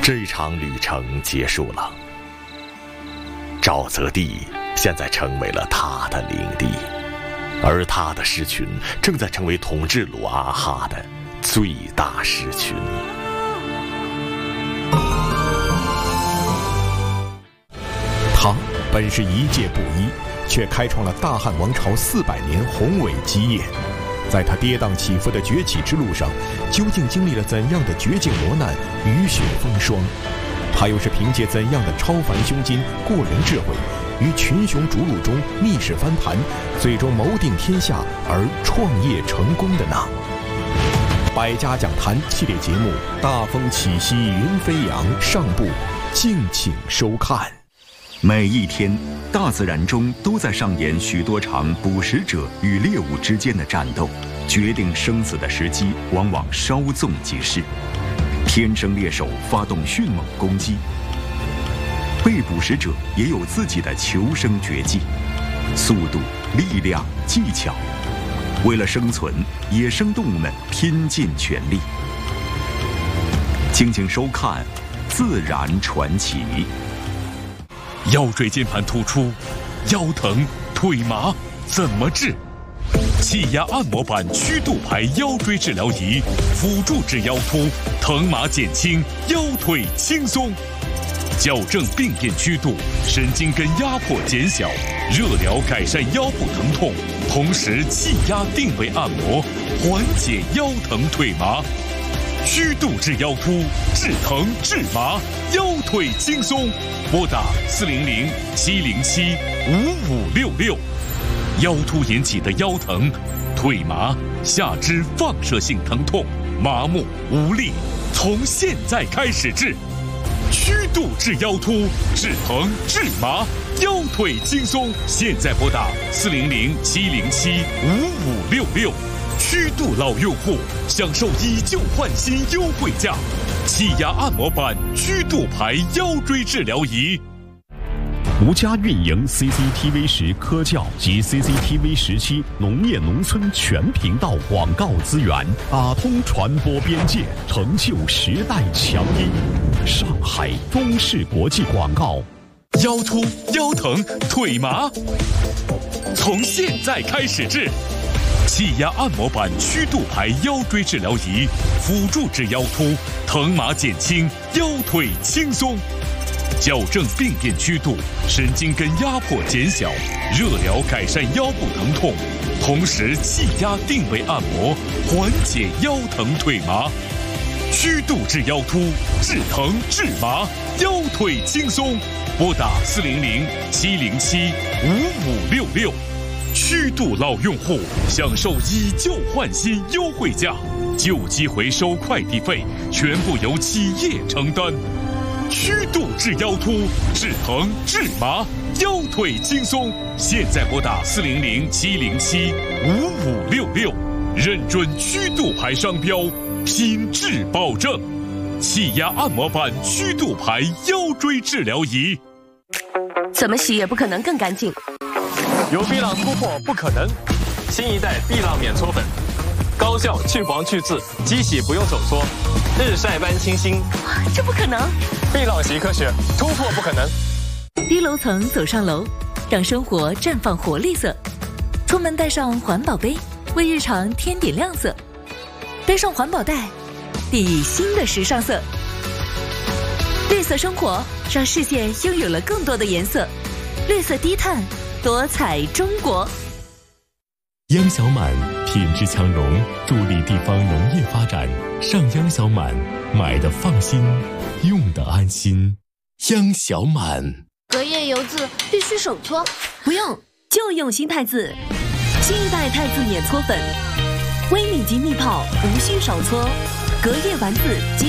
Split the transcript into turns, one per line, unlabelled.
这场旅程结束了，沼泽地现在成为了他的领地，而他的狮群正在成为统治鲁阿哈的最大狮群。
他本是一介布衣，却开创了大汉王朝400年宏伟基业。在他跌宕起伏的崛起之路上，究竟经历了怎样的绝境磨难、雨雪风霜？他又是凭借怎样的超凡胸襟、过人智慧，于群雄逐鹿中逆势翻盘，最终谋定天下而创业成功的呢？百家讲坛系列节目《大风起兮云飞扬》上部，敬请收看。
每一天，大自然中都在上演许多场捕食者与猎物之间的战斗，决定生死的时机往往稍纵即逝。天生猎手发动迅猛攻击，被捕食者也有自己的求生绝技，速度、力量、技巧。为了生存，野生动物们拼尽全力。敬请收看《自然传奇》。
腰椎间盘突出，腰疼、腿麻怎么治？气压按摩板曲度排腰椎治疗仪，辅助治腰突，疼麻减轻，腰腿轻松。矫正病变曲度，神经根压迫减小，热疗改善腰部疼痛，同时气压定位按摩，缓解腰疼腿麻。曲度治腰突，治疼治麻，腰腿轻松。拨打400-707-5566。腰突引起的腰疼、腿麻、下肢放射性疼痛、麻木、无力，从现在开始治。曲度治腰突，治疼治麻，腰腿轻松。现在拨打400-707-5566。曲度老用户享受以旧换新优惠价，气压按摩板曲度排腰椎治疗仪。
独家运营 CCTV10科教及 CCTV17农业农村全频道广告资源，打通传播边界，成就时代强音。上海中视国际广告。
腰突、腰疼、腿麻，从现在开始治。气压按摩板曲度排腰椎治疗仪，辅助治腰突，疼麻减轻，腰腿轻松。矫正病变曲度，神经根压迫减小，热疗改善腰部疼痛，同时气压定位按摩，缓解腰疼腿麻。曲度治腰突，治疼治麻，腰腿轻松。拨打400-707-5566。曲度老用户享受以旧换新优惠价，旧机回收快递费全部由企业承担。曲度治腰突，治疼治麻，腰腿轻松。现在拨打400-707-5566，认准曲度牌商标，品质保证。气压按摩板曲度牌腰椎治疗仪，
怎么洗也不可能更干净。
有碧朗突破不可能，新一代碧朗免搓粉，高效去黄去渍，机洗不用手搓，日晒般清新。
这不可能！
碧朗习科学，突破不可能。
低楼层走上楼，让生活绽放活力色。出门带上环保杯，为日常添点亮色。带上环保袋，递新的时尚色。绿色生活，让世界拥有了更多的颜色。绿色低碳。多彩中国。
央小满品质强融，助力地方农业发展。上央小满，买的放心，用的安心。央小满。
隔夜油渍必须手搓，
不用，就用新汰渍。新一代汰渍免搓粉，微米级密泡，无需手搓。隔夜丸子及